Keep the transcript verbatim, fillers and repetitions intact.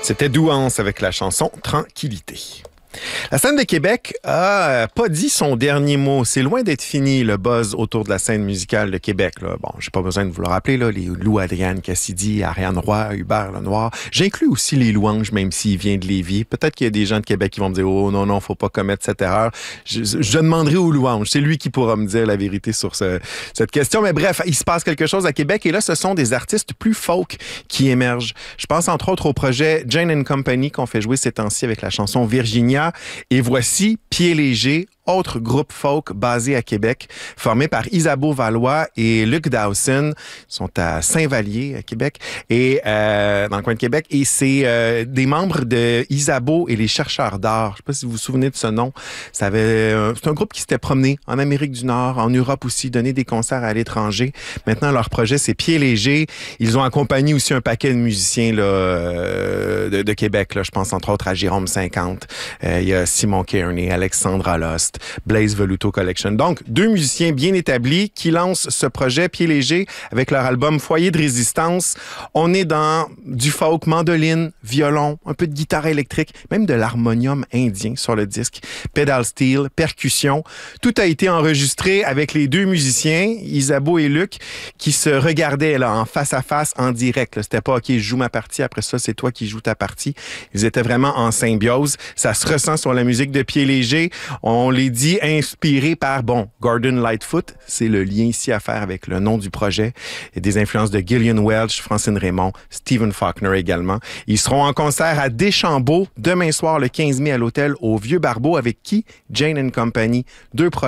C'était Douance avec la chanson Tranquillité. La scène de Québec a pas dit son dernier mot. C'est loin d'être fini, le buzz autour de la scène musicale de Québec. Là. Bon, j'ai pas besoin de vous le rappeler, là, les Lou Adrienne Cassidy, Ariane Roy, Hubert Lenoir. J'inclus aussi les Louanges, même s'il vient de Lévis. Peut-être qu'il y a des gens de Québec qui vont me dire « Oh non, non, faut pas commettre cette erreur ». Je, je demanderai aux Louanges. C'est lui qui pourra me dire la vérité sur ce, cette question. Mais bref, il se passe quelque chose à Québec et là, ce sont des artistes plus folk qui émergent. Je pense entre autres au projet Jane and Company qu'on fait jouer ces temps-ci avec la chanson Virginia. Et voici Pieds légers, autre groupe folk basé à Québec, formé par Isabeau Valois et Luc Dawson. Ils sont à Saint-Vallier, à Québec, et euh, dans le coin de Québec. Et c'est euh, des membres de Isabeau et les chercheurs d'art. Je ne sais pas si vous vous souvenez de ce nom. Ça avait, euh, c'est un groupe qui s'était promené en Amérique du Nord, en Europe aussi, donné des concerts à l'étranger. Maintenant, leur projet, c'est Pieds légers. Ils ont accompagné aussi un paquet de musiciens là, euh, de, de Québec. Là. Je pense entre autres à Jérôme cinquante. Euh, il y a Simon Kearney, Alexandra Lost, Blaze Veluto Collection. Donc, deux musiciens bien établis qui lancent ce projet Pieds légers avec leur album Foyer de résistance. On est dans du folk, mandoline, violon, un peu de guitare électrique, même de l'harmonium indien sur le disque, pedal steel, percussion. Tout a été enregistré avec les deux musiciens, Isabeau et Luc, qui se regardaient là en face à face, en direct. Là. C'était pas « OK, je joue ma partie, après ça, c'est toi qui joues ta partie ». Ils étaient vraiment en symbiose. Ça se ressent sur la musique de Pieds légers. On les dit inspirés par, bon, Gordon Lightfoot. C'est le lien ici à faire avec le nom du projet. Et des influences de Gillian Welch, Francine Raymond, Stephen Faulkner également. Ils seront en concert à Deschambault demain soir, le quinze mai, à l'hôtel au Vieux Barbeau, avec qui? Jane and Company. Deux projets